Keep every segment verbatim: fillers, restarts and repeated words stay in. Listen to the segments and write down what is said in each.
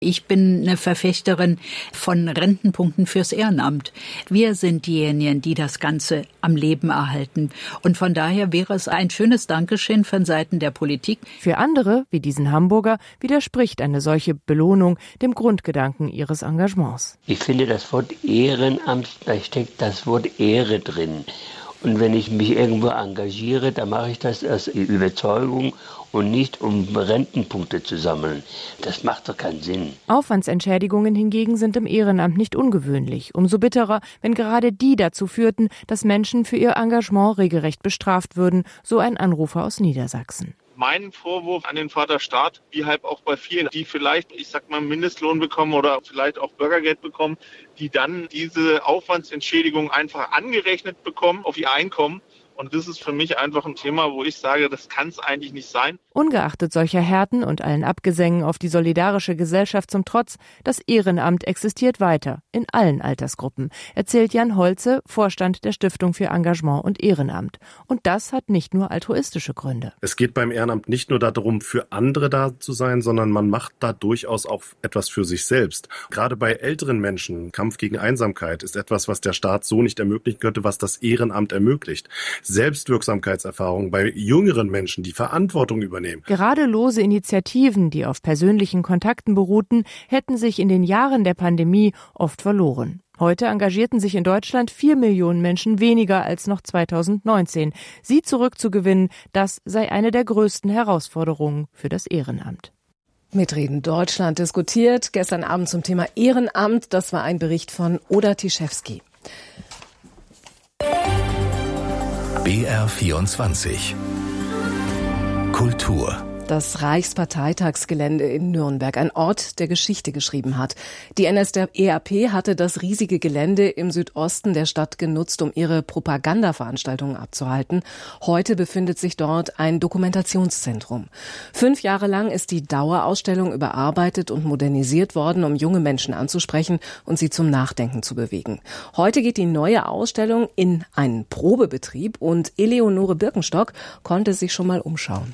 Ich bin eine Verfechterin von Rentenpunkten fürs Ehrenamt. Wir sind diejenigen, die das Ganze am Leben erhalten. Und von daher wäre es ein schönes Dankeschön von Seiten der Politik. Für andere, wie diesen Hamburger, widerspricht eine solche Belohnung dem Grundgedanken ihres Engagements. Ich finde, das Wort Ehrenamt, da steckt das Wort Ehre drin. Und wenn ich mich irgendwo engagiere, dann mache ich das aus Überzeugung und nicht um Rentenpunkte zu sammeln. Das macht doch keinen Sinn. Aufwandsentschädigungen hingegen sind im Ehrenamt nicht ungewöhnlich. Umso bitterer, wenn gerade die dazu führten, dass Menschen für ihr Engagement regelrecht bestraft würden, so ein Anrufer aus Niedersachsen. Mein Vorwurf an den Vater Staat, wie halt auch bei vielen, die vielleicht, ich sag mal, Mindestlohn bekommen oder vielleicht auch Bürgergeld bekommen, die dann diese Aufwandsentschädigung einfach angerechnet bekommen auf ihr Einkommen. Und das ist für mich einfach ein Thema, wo ich sage, das kann es eigentlich nicht sein. Ungeachtet solcher Härten und allen Abgesängen auf die solidarische Gesellschaft zum Trotz, das Ehrenamt existiert weiter, in allen Altersgruppen, erzählt Jan Holze, Vorstand der Stiftung für Engagement und Ehrenamt. Und das hat nicht nur altruistische Gründe. Es geht beim Ehrenamt nicht nur darum, für andere da zu sein, sondern man macht da durchaus auch etwas für sich selbst. Gerade bei älteren Menschen, Kampf gegen Einsamkeit ist etwas, was der Staat so nicht ermöglichen könnte, was das Ehrenamt ermöglicht. Selbstwirksamkeitserfahrung bei jüngeren Menschen, die Verantwortung übernehmen. Gerade lose Initiativen, die auf persönlichen Kontakten beruhten, hätten sich in den Jahren der Pandemie oft verloren. Heute engagierten sich in Deutschland vier Millionen Menschen weniger als noch zweitausendneunzehn. Sie zurückzugewinnen, das sei eine der größten Herausforderungen für das Ehrenamt. Mitreden Deutschland diskutiert gestern Abend zum Thema Ehrenamt. Das war ein Bericht von Oda Tischewski. B R vierundzwanzig Kultur. Das Reichsparteitagsgelände in Nürnberg, ein Ort, der Geschichte geschrieben hat. Die N S D A P hatte das riesige Gelände im Südosten der Stadt genutzt, um ihre Propagandaveranstaltungen abzuhalten. Heute befindet sich dort ein Dokumentationszentrum. Fünf Jahre lang ist die Dauerausstellung überarbeitet und modernisiert worden, um junge Menschen anzusprechen und sie zum Nachdenken zu bewegen. Heute geht die neue Ausstellung in einen Probebetrieb und Eleonore Birkenstock konnte sich schon mal umschauen.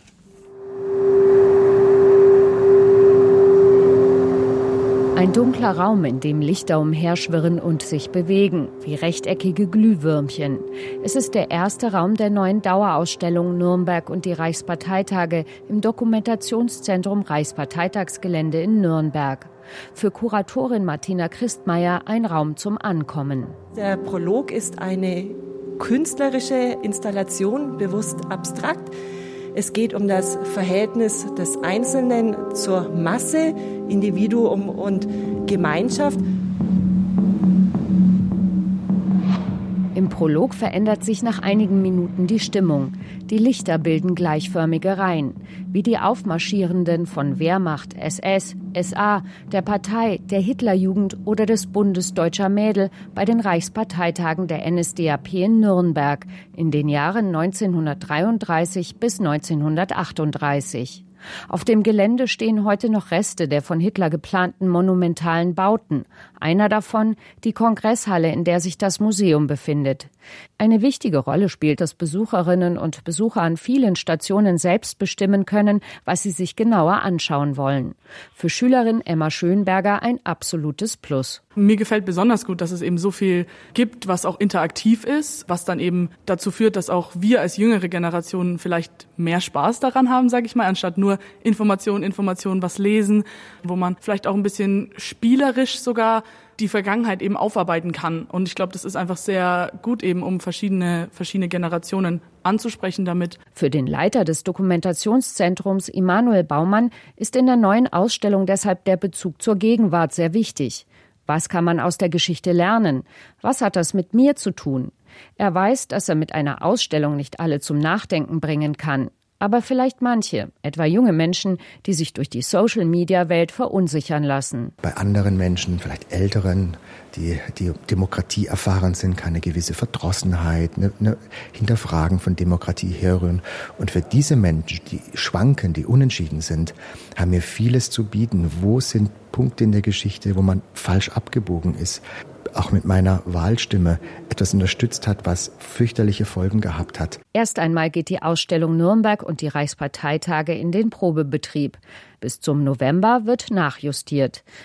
Ein dunkler Raum, in dem Lichter umherschwirren und sich bewegen, wie rechteckige Glühwürmchen. Es ist der erste Raum der neuen Dauerausstellung Nürnberg und die Reichsparteitage im Dokumentationszentrum Reichsparteitagsgelände in Nürnberg. Für Kuratorin Martina Christmeier ein Raum zum Ankommen. Der Prolog ist eine künstlerische Installation, bewusst abstrakt. Es geht um das Verhältnis des Einzelnen zur Masse, Individuum und Gemeinschaft. Im Prolog verändert sich nach einigen Minuten die Stimmung. Die Lichter bilden gleichförmige Reihen, wie die Aufmarschierenden von Wehrmacht, S S, S A, der Partei, der Hitlerjugend oder des Bundes Deutscher Mädel bei den Reichsparteitagen der N S D A P in Nürnberg in den Jahren neunzehnhundertdreiunddreißig bis neunzehnhundertachtunddreißig. Auf dem Gelände stehen heute noch Reste der von Hitler geplanten monumentalen Bauten. Einer davon die Kongresshalle, in der sich das Museum befindet. Eine wichtige Rolle spielt, dass Besucherinnen und Besucher an vielen Stationen selbst bestimmen können, was sie sich genauer anschauen wollen. Für Schülerin Emma Schönberger ein absolutes Plus. Mir gefällt besonders gut, dass es eben so viel gibt, was auch interaktiv ist, was dann eben dazu führt, dass auch wir als jüngere Generationen vielleicht mehr Spaß daran haben, sage ich mal, anstatt nur Information, Information, was lesen, wo man vielleicht auch ein bisschen spielerisch sogar die Vergangenheit eben aufarbeiten kann. Und ich glaube, das ist einfach sehr gut eben, um verschiedene, verschiedene Generationen anzusprechen damit. Für den Leiter des Dokumentationszentrums Immanuel Baumann ist in der neuen Ausstellung deshalb der Bezug zur Gegenwart sehr wichtig. Was kann man aus der Geschichte lernen? Was hat das mit mir zu tun? Er weiß, dass er mit einer Ausstellung nicht alle zum Nachdenken bringen kann. Aber vielleicht manche, etwa junge Menschen, die sich durch die Social-Media-Welt verunsichern lassen. Bei anderen Menschen, vielleicht Älteren, die, die Demokratie erfahren sind, kann eine gewisse Verdrossenheit, eine, eine Hinterfragen von Demokratie herrühren. Und für diese Menschen, die schwanken, die unentschieden sind, haben wir vieles zu bieten. Wo sind Punkte in der Geschichte, wo man falsch abgebogen ist, auch mit meiner Wahlstimme etwas unterstützt hat, was fürchterliche Folgen gehabt hat. Erst einmal geht die Ausstellung Nürnberg und die Reichsparteitage in den Probebetrieb. Bis zum November wird nachjustiert.